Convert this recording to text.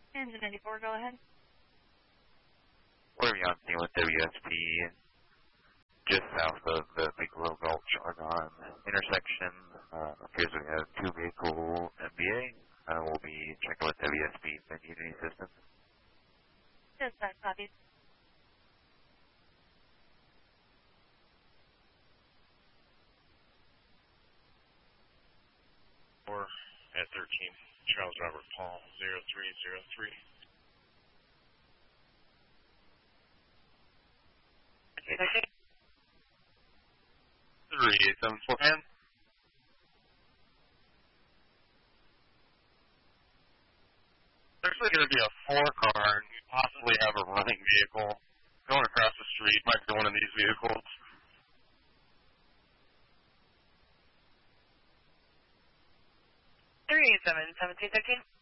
Engine 94, go ahead. We're on scene with WSP, just south of the Bigelow Gulch Argonne intersection. Appears we have 2-vehicle MBA. We'll be checking with WSP if they need any assistance. Just that, copies. Or at 13, Charles Robert Paul, 0303. Okay. 3874, man. There's actually going to be a 4-car and you possibly have a running vehicle going across the street. Might be one of these vehicles. Three 8 7 17 13.